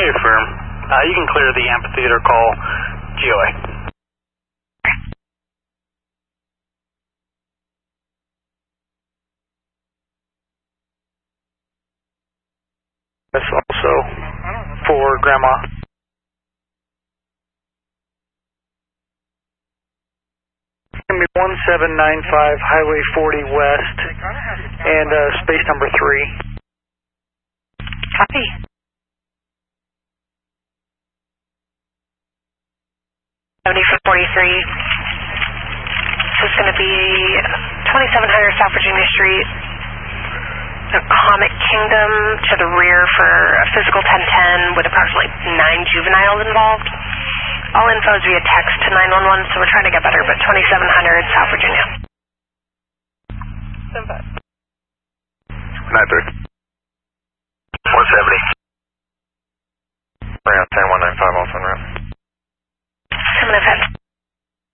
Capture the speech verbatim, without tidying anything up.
Hey, firm. Uh, you can clear the amphitheater, call G O A. That's also for Grandma. It's going to be one seven nine five Highway forty West and uh, space number three. Copy. seventy for forty-three. This is going to be twenty-seven hundred South Virginia Street. The Comic Kingdom to the rear for a physical ten ten with approximately nine juveniles involved. All info is via text to nine one one, so we're trying to get better, but twenty-seven hundred South Virginia. nine three. one seventy. We're on ten one nine five, also en route.